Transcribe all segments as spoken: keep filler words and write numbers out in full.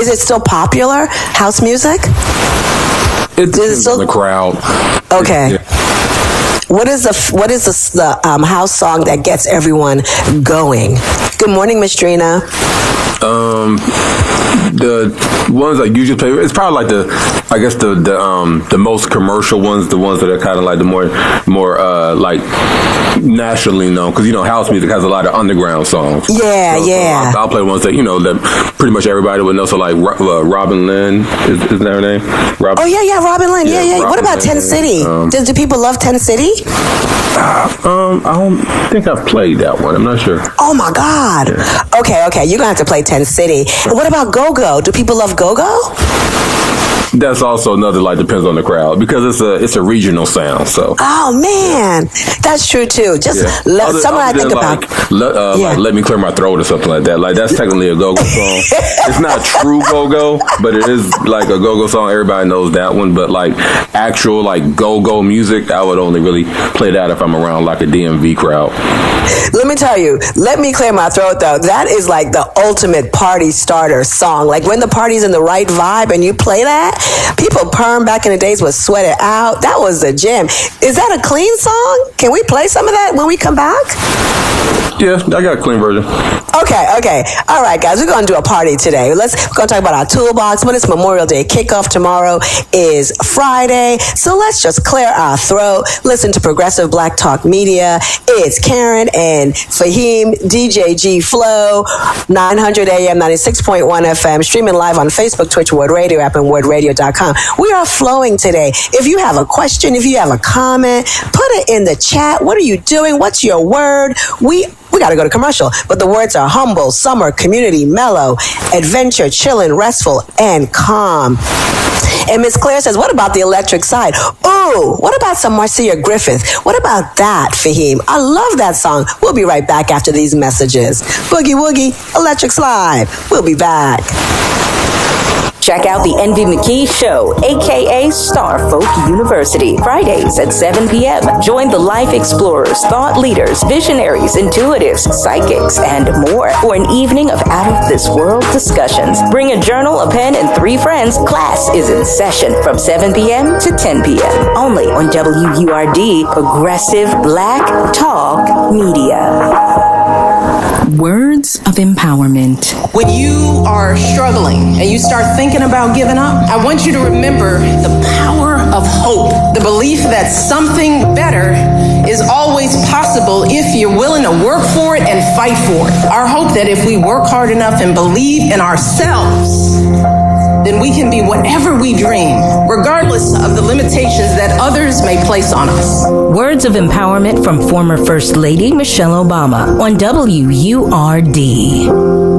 Is it still popular, house music? It depends on the crowd. Okay. Yeah. What is the what is the, the um, house song that gets everyone going? Good morning, Miss Drina. Um, the ones I usually play, it's probably like the, I guess the the um the most commercial ones, the ones that are kind of like the more more uh like nationally known, because you know house music has a lot of underground songs. Yeah, so, yeah. So I'll, I'll play ones that you know that pretty much everybody would know. So like uh, Robin Lynn, is, isn't that her name? Robin. Oh yeah, yeah, Robin Lynn. Yeah, yeah. yeah. What about Ten City? Um, do, do people love Ten City? Um, I don't think I've played that one. I'm not sure. Oh my God. Yeah. Okay, okay. You're gonna have to play Ten City. And what about Go Go? Do people love Go Go? That's also another, like, depends on the crowd, because it's a it's a regional sound. So. Oh man, that's true too. Just yeah. let, other, something other I think like, about. Let, uh, yeah. like, let me clear my throat or something like that. Like that's technically a go-go song. It's not true go-go, but it is like a go-go song. Everybody knows that one. But like actual like go-go music, I would only really play that if I'm around like a D M V crowd. Let me tell you, let me clear my throat though. That is like the ultimate party starter song. Like when the party's in the right vibe and you play that, people perm back in the days would sweat it out. That was a jam. Is that a clean song? Can we play some of that when we come back? Yeah, I got a clean version. Okay, okay. All right, guys, we're going to do a party today. Let's we're going to talk about our toolbox. When it's Memorial Day kickoff tomorrow is Friday. So let's just clear our throat. Listen to Progressive Black Talk Media. It's Karen and Fahim, D J G Flow, nine hundred A M, ninety-six point one F M, streaming live on Facebook, Twitch, Word Radio app, and word radio dot com. We are flowing today. If you have a question, if you have a comment, put it in the chat. What are you doing? What's your word? We We got to go to commercial, but the words are humble, summer, community, mellow, adventure, chillin', restful, and calm. And Miss Claire says, what about the electric side? Ooh, what about some Marcia Griffith? What about that, Fahim? I love that song. We'll be right back after these messages. Boogie Woogie, Electric Slide. We'll be back. Check out the Envy McKee Show, a k a. Star Folk University, Fridays at seven p.m. Join the life explorers, thought leaders, visionaries, intuitives, psychics, and more for an evening of out-of-this-world discussions. Bring a journal, a pen, and three friends. Class is in session from seven p.m. to ten p.m. Only on W U R D, Progressive Black Talk Media. Words of empowerment. When you are struggling and you start thinking about giving up, I want you to remember the power of hope, the belief that something better is always possible if you're willing to work for it and fight for it. Our hope that if we work hard enough and believe in ourselves, then we can be whatever we dream, regardless of the limitations that others may place on us. Words of empowerment from former First Lady Michelle Obama on W U R D.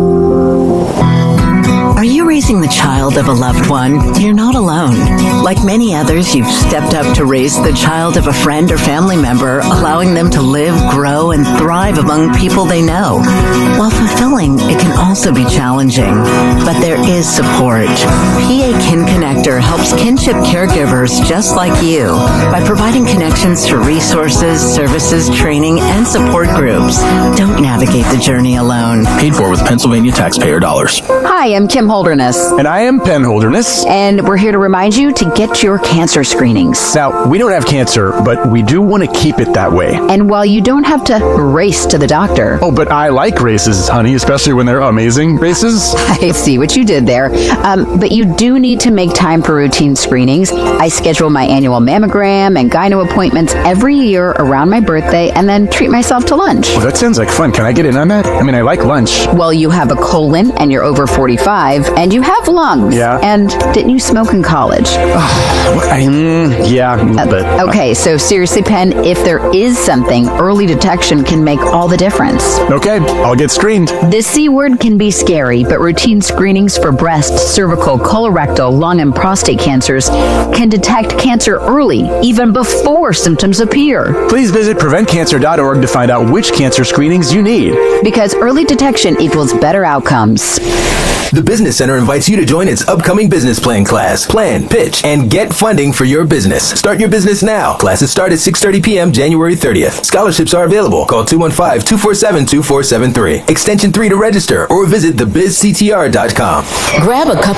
Are you raising the child of a loved one? You're not alone. Like many others, you've stepped up to raise the child of a friend or family member, allowing them to live, grow, and thrive among people they know. While fulfilling, it can also be challenging, but there is support. P A Kin Connector helps kinship caregivers just like you by providing connections to resources, services, training, and support groups. Don't navigate the journey alone. Paid for with Pennsylvania taxpayer dollars. Hi, I'm Kim Holderness. And I am Penn Holderness. And we're here to remind you to get your cancer screenings. Now, we don't have cancer, but we do want to keep it that way. And while you don't have to race to the doctor. Oh, but I like races, honey, especially when they're amazing races. I see what you did there. Um, but you do need to make time for routine screenings. I schedule my annual mammogram and gyno appointments every year around my birthday and then treat myself to lunch. Well, that sounds like fun. Can I get in on that? I mean, I like lunch. Well, you have a colon and you're over forty-five and you have lungs. Yeah. And didn't you smoke in college? I, mm, yeah, a little bit. Uh, okay, so seriously, Penn, if there is something, early detection can make all the difference. Okay, I'll get screened. The C word can be scary, but routine screenings for breast, cervical, colorectal, lung, and prostate cancers can detect cancer early, even before symptoms appear. Please visit prevent cancer dot org to find out which cancer screenings you need. Because early detection equals better outcomes. The Business Center invites you to join its upcoming business plan class. Plan, pitch, and get funding for your business. Start your business now. Classes start at six thirty p.m. January thirtieth. Scholarships are available. Call two one five, two four seven, two four seven three. Extension three to register or visit the biz c t r dot com. Grab a cup